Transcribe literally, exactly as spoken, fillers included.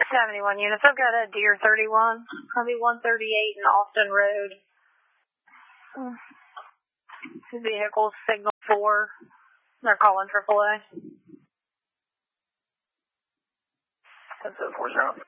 seventy-one units. I've got a Deer thirty-one. Probably one thirty-eight in Austin Road. This vehicle's signal four. They're calling triple A. That's oh four zero.